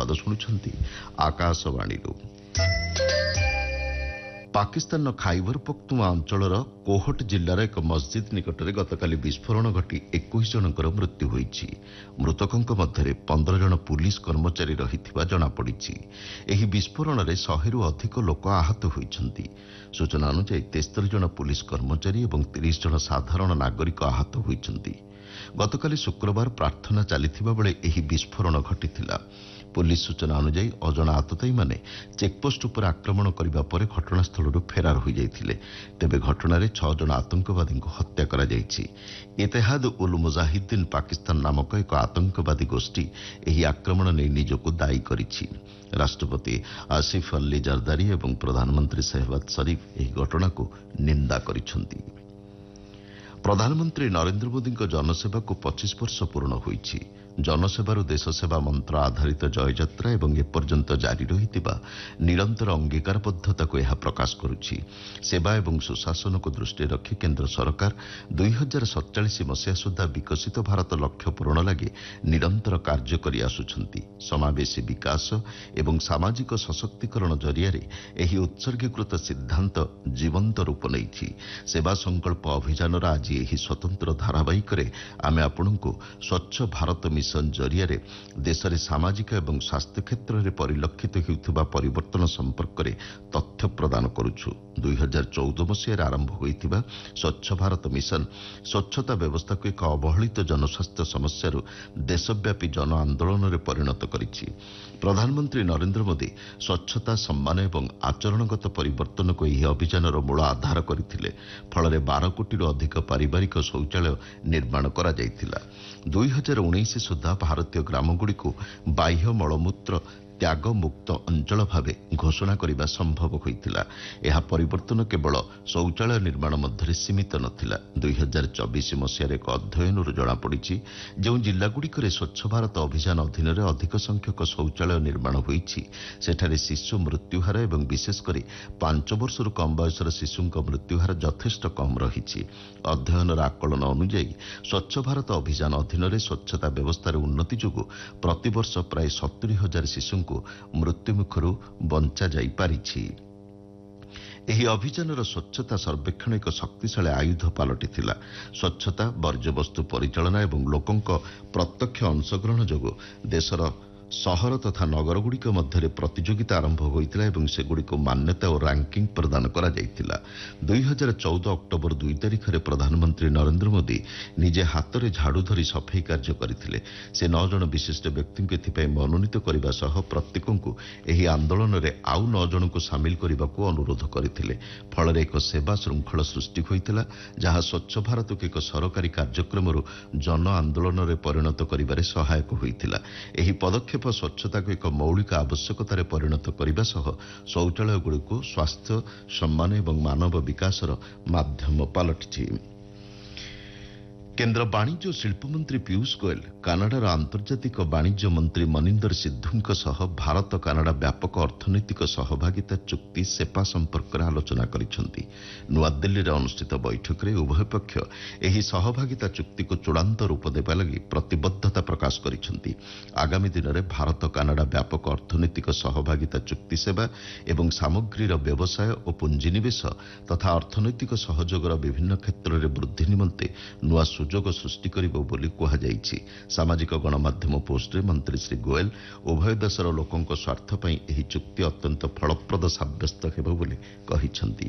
ସମ୍ବାଦ ଶୁଣୁଛନ୍ତି ଆକାଶବାଣୀରୁ। ପାକିସ୍ତାନର ଖାଇବର ପଖ୍ତୁନଖ୍ୱା ଅଞ୍ଚଳର କୋହଟ ଜିଲ୍ଲାର ଏକ ମସ୍ଜିଦ୍ ନିକଟରେ ଗତକାଲି ବିସ୍ଫୋରଣ ଘଟି 21 ଜଣଙ୍କର ମୃତ୍ୟୁ ହୋଇଛି। ମୃତକଙ୍କ ମଧ୍ୟରେ 15 ଜଣ ପୁଲିସ କର୍ମଚାରୀ ରହିଥିବା ଜଣାପଡ଼ିଛି। ଏହି ବିସ୍ଫୋରଣରେ 100ରୁ ଅଧିକ ଲୋକ ଆହତ ହୋଇଛନ୍ତି। ସୂଚନା ଅନୁଯାୟୀ 73 ଜଣ ପୁଲିସ କର୍ମଚାରୀ ଏବଂ 30 ଜଣ ସାଧାରଣ ନାଗରିକ ଆହତ ହୋଇଛନ୍ତି। ଗତକାଲି ଶୁକ୍ରବାର ପ୍ରାର୍ଥନା ଚାଲିଥିବା ବେଳେ ଏହି ବିସ୍ଫୋରଣ ଘଟିଥିଲା। ପୁଲିସ ସୂଚନା ଅନୁଯାୟୀ ଅଜଣା ଆତତାୟୀମାନେ ଚେକ୍ପୋଷ୍ଟ ଉପରେ ଆକ୍ରମଣ କରିବା ପରେ ଘଟଣାସ୍ଥଳରୁ ଫେରାର ହୋଇଯାଇଥିଲେ। ତେବେ ଘଟଣାରେ 6 ଜଣ ଆତଙ୍କବାଦୀଙ୍କୁ ହତ୍ୟା କରାଯାଇଛି। ଇତେହାଦ ଉଲ୍ ମୁଜାହିଦ୍ଦିନ ପାକିସ୍ତାନ ନାମକ ଏକ ଆତଙ୍କବାଦୀ ଗୋଷ୍ଠୀ ଏହି ଆକ୍ରମଣ ନେଇ ନିଜକୁ ଦାୟୀ କରିଛି। ରାଷ୍ଟ୍ରପତି ଆସିଫ ଅଲ୍ଲୀ ଜରଦାରୀ ଏବଂ ପ୍ରଧାନମନ୍ତ୍ରୀ ସେହବାଜ ସରିଫ ଏହି ଘଟଣାକୁ ନିନ୍ଦା କରିଛନ୍ତି। ପ୍ରଧାନମନ୍ତ୍ରୀ ନରେନ୍ଦ୍ର ମୋଦିଙ୍କ ଜନସେବାକୁ 25 ବର୍ଷ ପୂରଣ ହୋଇଛି। ଜନସେବାରୁ ଦେଶସେବା ମନ୍ତ୍ର ଆଧାରିତ ଜୟଯାତ୍ରା ଏବଂ ଏପର୍ଯ୍ୟନ୍ତ ଜାରି ରହିଥିବା ନିରନ୍ତର ଅଙ୍ଗୀକାରବଦ୍ଧତାକୁ ଏହା ପ୍ରକାଶ କରୁଛି। ସେବା ଏବଂ ସୁଶାସନକୁ ଦୃଷ୍ଟିରେ ରଖି କେନ୍ଦ୍ର ସରକାର 2047 ମସିହା ସୁଦ୍ଧା ବିକଶିତ ଭାରତ ଲକ୍ଷ୍ୟ ପୂରଣ ଲାଗି ନିରନ୍ତର କାର୍ଯ୍ୟ କରି ଆସୁଛନ୍ତି। ସମାବେଶୀ ବିକାଶ ଏବଂ ସାମାଜିକ ସଶକ୍ତିକରଣ ଜରିଆରେ ଏହି ଉତ୍ସର୍ଗୀକୃତ ସିଦ୍ଧାନ୍ତ ଜୀବନ୍ତ ରୂପ ନେଇଛି। ସେବା ସଂକଳ୍ପ ଅଭିଯାନର ଆଜି ଏହି ସ୍ୱତନ୍ତ୍ର ଧାରାବାହିକରେ ଆମେ ଆପଣଙ୍କୁ ସ୍ୱଚ୍ଛ ଭାରତ ମିଶନ ଜରିଆରେ ଦେଶରେ ସାମାଜିକ ଏବଂ ସ୍ୱାସ୍ଥ୍ୟ କ୍ଷେତ୍ରରେ ପରିଲକ୍ଷିତ ହେଉଥିବା ପରିବର୍ତ୍ତନ ସମ୍ପର୍କରେ ତଥ୍ୟ ପ୍ରଦାନ କରୁଛୁ। 2014 ମସିହାରେ ଆରମ୍ଭ ହୋଇଥିବା ସ୍ୱଚ୍ଛ ଭାରତ ମିଶନ ସ୍ୱଚ୍ଛତା ବ୍ୟବସ୍ଥାକୁ ଏକ ଅବହେଳିତ ଜନସ୍ୱାସ୍ଥ୍ୟ ସମସ୍ୟାରୁ ଦେଶବ୍ୟାପୀ ଜନ ଆନ୍ଦୋଳନରେ ପରିଣତ କରିଛି। ପ୍ରଧାନମନ୍ତ୍ରୀ ନରେନ୍ଦ୍ର ମୋଦି ସ୍ୱଚ୍ଛତା, ସମ୍ମାନ ଏବଂ ଆଚରଣଗତ ପରିବର୍ତ୍ତନକୁ ଏହି ଅଭିଯାନର ମୂଳ ଆଧାର କରିଥିଲେ। ଫଳରେ 12 କୋଟିରୁ ଅଧିକ ପାରିବାରିକ ଶୌଚାଳୟ ନିର୍ମାଣ କରାଯାଇଥିଲା। 2019 ସୁଦ୍ଧା ଭାରତୀୟ ଗ୍ରାମଗୁଡ଼ିକୁ ବାହ୍ୟ ମଳମୂତ୍ର ତ୍ୟାଗ ମୁକ୍ତ ଅଞ୍ଚଳ ଭାବେ ଘୋଷଣା କରିବା ସମ୍ଭବ ହୋଇଥିଲା। ଏହା ପରିବର୍ତ୍ତନ କେବଳ ଶୌଚାଳୟ ନିର୍ମାଣ ମଧ୍ୟରେ ସୀମିତ ନଥିଲା। 2024 ମସିହାରେ ଏକ ଅଧ୍ୟୟନରୁ ଜଣାପଡ଼ିଛି ଯେଉଁ ଜିଲ୍ଲାଗୁଡ଼ିକରେ ସ୍ୱଚ୍ଛ ଭାରତ ଅଭିଯାନ ଅଧୀନରେ ଅଧିକ ସଂଖ୍ୟକ ଶୌଚାଳୟ ନିର୍ମାଣ ହୋଇଛି ସେଠାରେ ଶିଶୁ ମୃତ୍ୟୁହାର ଏବଂ ବିଶେଷକରି 5 ବର୍ଷରୁ କମ୍ ବୟସର ଶିଶୁଙ୍କ ମୃତ୍ୟୁହାର ଯଥେଷ୍ଟ କମ୍ ରହିଛି। ଅଧ୍ୟୟନର ଆକଳନ ଅନୁଯାୟୀ ସ୍ୱଚ୍ଛ ଭାରତ ଅଭିଯାନ ଅଧୀନରେ ସ୍ୱଚ୍ଛତା ବ୍ୟବସ୍ଥାରେ ଉନ୍ନତି ଯୋଗୁଁ ପ୍ରତିବର୍ଷ ପ୍ରାୟ 70,000 ଶିଶୁଙ୍କୁ ମୃତ୍ୟୁମୁଖରୁ ବଞ୍ଚାଯାଇପାରିଛି। ଏହି ଅଭିଯାନର ସ୍ୱଚ୍ଛତା ସର୍ବେକ୍ଷଣ ଏକ ଶକ୍ତିଶାଳୀ ଆୟୁଧ ପାଲଟିଥିଲା। ସ୍ୱଚ୍ଛତା, ବର୍ଜ୍ୟବସ୍ତୁ ପରିଚାଳନା ଏବଂ ଲୋକଙ୍କ ପ୍ରତ୍ୟକ୍ଷ ଅଂଶଗ୍ରହଣ ଯୋଗୁଁ ଦେଶର ସହର ତଥା ନଗରଗୁଡ଼ିକ ମଧ୍ୟରେ ପ୍ରତିଯୋଗିତା ଆରମ୍ଭ ହୋଇଥିଲା ଏବଂ ସେଗୁଡ଼ିକୁ ମାନ୍ୟତା ଓ ରାଙ୍କିଂ ପ୍ରଦାନ କରାଯାଇଥିଲା। 2014 ଅକ୍ଟୋବର 2 ତାରିଖରେ ପ୍ରଧାନମନ୍ତ୍ରୀ ନରେନ୍ଦ୍ର ମୋଦି ନିଜେ ହାତରେ ଝାଡୁ ଧରି ସଫେଇ କାର୍ଯ୍ୟ କରିଥିଲେ। ସେ 9 ଜଣ ବିଶିଷ୍ଟ ବ୍ୟକ୍ତିଙ୍କୁ ଏଥିପାଇଁ ମନୋନୀତ କରିବା ସହ ପ୍ରତ୍ୟେକଙ୍କୁ ଏହି ଆନ୍ଦୋଳନରେ ଆଉ 9 ଜଣଙ୍କୁ ସାମିଲ କରିବାକୁ ଅନୁରୋଧ କରିଥିଲେ। ଫଳରେ ଏକ ସେବା ଶୃଙ୍ଖଳ ସୃଷ୍ଟି ହୋଇଥିଲା ଯାହା ସ୍ୱଚ୍ଛ ଭାରତକୁ ଏକ ସରକାରୀ କାର୍ଯ୍ୟକ୍ରମରୁ ଜନ ଆନ୍ଦୋଳନରେ ପରିଣତ କରିବାରେ ସହାୟକ ହୋଇଥିଲା। ଏହି ପଦକ୍ଷେପ ସ୍ୱଚ୍ଛତାକୁ ଏକ ମୌଳିକ ଆବଶ୍ୟକତାରେ ପରିଣତ କରିବା ସହ ଶୌଚାଳୟଗୁଡ଼ିକୁ ସ୍ୱାସ୍ଥ୍ୟ, ସମ୍ମାନ ଏବଂ ମାନବ ବିକାଶର ମାଧ୍ୟମ ପାଲଟିଛି। କେନ୍ଦ୍ର ବାଣିଜ୍ୟ ଓ ଶିଳ୍ପମନ୍ତ୍ରୀ ପୀୟୂଷ ଗୋୟଲ କାନାଡାର ଆନ୍ତର୍ଜାତିକ ବାଣିଜ୍ୟ ମନ୍ତ୍ରୀ ମନିନ୍ଦର ସିଦ୍ଧୁଙ୍କ ସହ ଭାରତ କାନାଡା ବ୍ୟାପକ ଅର୍ଥନୈତିକ ସହଭାଗିତା ଚୁକ୍ତି ସେପା ସମ୍ପର୍କରେ ଆଲୋଚନା କରିଛନ୍ତି। ନୂଆଦିଲ୍ଲୀରେ ଅନୁଷ୍ଠିତ ବୈଠକରେ ଉଭୟ ପକ୍ଷ ଏହି ସହଭାଗିତା ଚୁକ୍ତିକୁ ଚୂଡ଼ାନ୍ତ ରୂପ ଦେବା ଲାଗି ପ୍ରତିବଦ୍ଧତା ପ୍ରକାଶ କରିଛନ୍ତି। ଆଗାମୀ ଦିନରେ ଭାରତ କାନାଡା ବ୍ୟାପକ ଅର୍ଥନୈତିକ ସହଭାଗିତା ଚୁକ୍ତି ସେବା ଏବଂ ସାମଗ୍ରୀର ବ୍ୟବସାୟ ଓ ପୁଞ୍ଜିନିବେଶ ତଥା ଅର୍ଥନୈତିକ ସହଯୋଗର ବିଭିନ୍ନ କ୍ଷେତ୍ରରେ ବୃଦ୍ଧି ନିମନ୍ତେ ନୂଆ ସୁଯୋଗ ସୃଷ୍ଟି କରିବ ବୋଲି କୁହାଯାଇଛି। ସାମାଜିକ ଗଣମାଧ୍ୟମ ପୋଷ୍ଟରେ ମନ୍ତ୍ରୀ ଶ୍ରୀ ଗୋୟଲ ଉଭୟ ଦେଶର ଲୋକଙ୍କ ସ୍ୱାର୍ଥ ପାଇଁ ଏହି ଚୁକ୍ତି ଅତ୍ୟନ୍ତ ଫଳପ୍ରଦ ସାବ୍ୟସ୍ତ ହେବ ବୋଲି କହିଛନ୍ତି।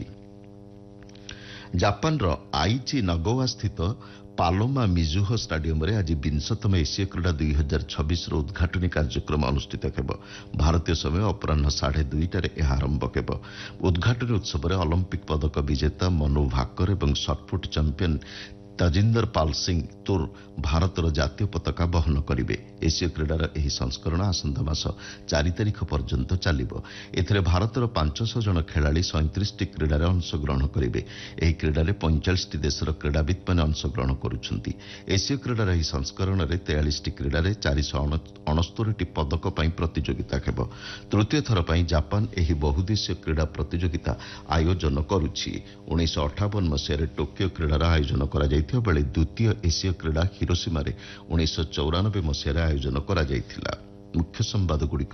ଜାପାନର ଆଇଚି ନଗୋୱା ସ୍ଥିତ ପାଲୋମା ମିଜୁହୋ ଷ୍ଟାଡିୟମରେ ଆଜି 20ତମ ଏସୀୟ କ୍ରୀଡ଼ା 2026ର ଉଦ୍ଘାଟନୀ କାର୍ଯ୍ୟକ୍ରମ ଅନୁଷ୍ଠିତ ହେବ। ଭାରତୀୟ ସମୟ ଅପରାହ୍ନ 2:30ଟାରେ ଏହା ଆରମ୍ଭ ହେବ। ଉଦ୍ଘାଟନୀ ଉତ୍ସବରେ ଅଲିମ୍ପିକ ପଦକ ବିଜେତା ମନୁ ଭାକର ଏବଂ ସଟ୍ପୁଟ ଚାମ୍ପିୟନ ତଜିନ୍ଦର ପାଲ ସିଂ ତୁର ଭାରତର ଜାତୀୟ ପତାକା ବହନ କରିବେ। ଏସୀୟ କ୍ରୀଡ଼ାର ଏହି ସଂସ୍କରଣ ଆସନ୍ତା ମାସ 4 ତାରିଖ ପର୍ଯ୍ୟନ୍ତ ଚାଲିବ। ଏଥିରେ ଭାରତର 500 ଜଣ ଖେଳାଳି 37ଟି କ୍ରୀଡ଼ାରେ ଅଂଶଗ୍ରହଣ କରିବେ। ଏହି କ୍ରୀଡ଼ାରେ 45ଟି ଦେଶର କ୍ରୀଡ଼ାବିତ୍ମାନେ ଅଂଶଗ୍ରହଣ କରୁଛନ୍ତି। ଏସୀୟ କ୍ରୀଡ଼ାର ଏହି ସଂସ୍କରଣରେ 43ଟି କ୍ରୀଡ଼ାରେ 469ଟି ପଦକ ପାଇଁ ପ୍ରତିଯୋଗିତା ହେବ। ତୃତୀୟ ଥର ପାଇଁ ଜାପାନ ଏହି ବହୁଦେଶୀୟ କ୍ରୀଡ଼ା ପ୍ରତିଯୋଗିତା ଆୟୋଜନ କରୁଛି। 1958 ମସିହାରେ ଟୋକିଓ କ୍ରୀଡ଼ାର ଆୟୋଜନ କରାଯାଇଥିଲା ବେଳେ ଦ୍ୱିତୀୟ ଏସୀୟ କ୍ରୀଡ଼ା ହିରୋସୀମାରେ 1994 ମସିହାରେ ଆୟୋଜନ କରାଯାଇଥିଲା। ମୁଖ୍ୟ ସମ୍ବାଦଗୁଡ଼ିକ